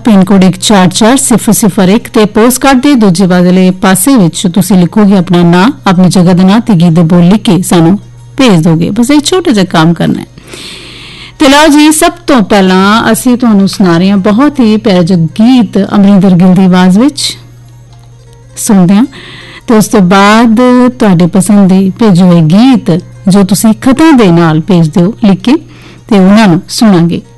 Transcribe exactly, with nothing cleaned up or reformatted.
Pin code एक चार चार सिफर सिफर एक ते पोस्ट कार्ड के दूजे वाले पासे विच तुसीं लिखोगे अपना नां, अपनी जगह का नां ते गीत दे बोल लिख के सानू भेज दोगे। बस एक छोटा जिहा काम करना है। ते लओ जी, सब तो पहला असीं तुहानू सुना रहे हैं बहुत ही प्यारा जिहा गीत अमरिंदर गिल दी आवाज विच, सुनदे हां ते उस तो बाद तुहाडे पसंद दे भेजे होए गीत जो तुसीं खतां दे नाल भेज दिओ लिख के ते उहनां नू सुणांगे।